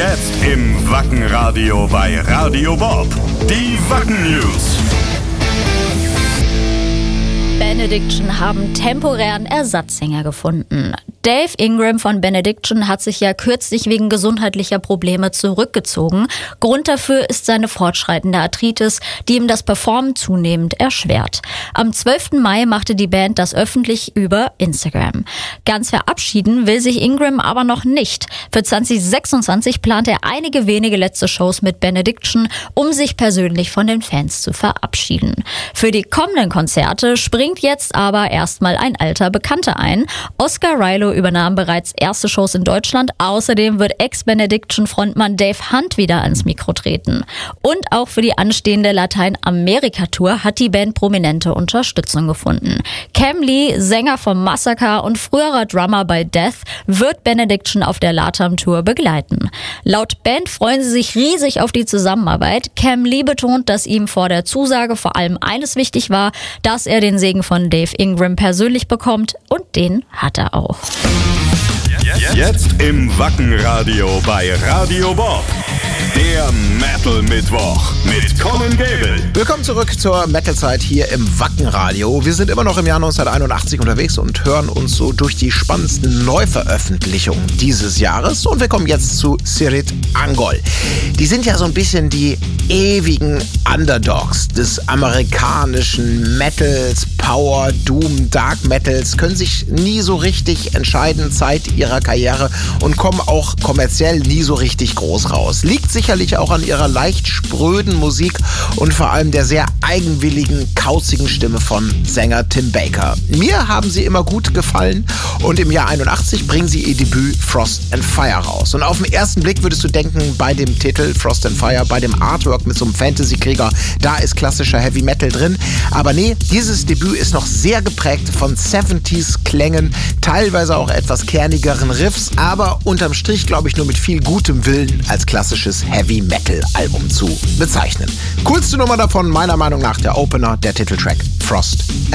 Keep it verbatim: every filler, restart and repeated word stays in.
Jetzt im Wacken-Radio bei Radio Bob. Die Wacken News. Benediction haben temporären Ersatzsänger gefunden. Dave Ingram von Benediction hat sich ja kürzlich wegen gesundheitlicher Probleme zurückgezogen. Grund dafür ist seine fortschreitende Arthritis, die ihm das Performen zunehmend erschwert. Am zwölften Mai machte die Band das öffentlich über Instagram. Ganz verabschieden will sich Ingram aber noch nicht. Für zwanzig sechsundzwanzig plant er einige wenige letzte Shows mit Benediction, um sich persönlich von den Fans zu verabschieden. Für die kommenden Konzerte springt jetzt aber erstmal ein alter Bekannter ein. Oscar Rilo übernahm bereits erste Shows in Deutschland. Außerdem wird Ex-Benediction-Frontmann Dave Hunt wieder ans Mikro treten. Und auch für die anstehende Lateinamerika-Tour hat die Band prominente Unterstützung gefunden. Cam Lee, Sänger vom Massacre und früherer Drummer bei Death, wird Benediction auf der Latam-Tour begleiten. Laut Band freuen sie sich riesig auf die Zusammenarbeit. Cam Lee betont, dass ihm vor der Zusage vor allem eines wichtig war, dass er den Segen von Dave Ingram persönlich bekommt, und den hat er auch. Jetzt im Wacken-Radio bei Radio Bob. Der Metal-Mittwoch mit Colin Gable. Willkommen zurück zur Metal-Zeit hier im Wacken-Radio. Wir sind immer noch im Jahr neunzehnhunderteinundachtzig unterwegs und hören uns so durch die spannendsten Neuveröffentlichungen dieses Jahres. Und wir kommen jetzt zu Cirith Ungol. Die sind ja so ein bisschen die ewigen Underdogs des amerikanischen Metals, Power, Doom, Dark Metals, können sich nie so richtig entscheiden Zeit ihrer Karriere und kommen auch kommerziell nie so richtig groß raus. Liegt sicherlich auch an ihrer leicht spröden Musik und vor allem der sehr eigenwilligen, kauzigen Stimme von Sänger Tim Baker. Mir haben sie immer gut gefallen und im Jahr einundachtzig bringen sie ihr Debüt Frost and Fire raus. Und auf den ersten Blick würdest du denken, bei dem Titel Frost and Fire, bei dem Artwork mit so einem Fantasy-Krieger, da ist klassischer Heavy Metal drin. Aber nee, dieses Debüt ist noch sehr geprägt von siebziger-Klängen, teilweise auch etwas kernigeren Riffs, aber unterm Strich, glaube ich, nur mit viel gutem Willen als klassisches Heavy-Metal-Album zu bezeichnen. Coolste Nummer davon, meiner Meinung nach, der Opener, der Titeltrack Frost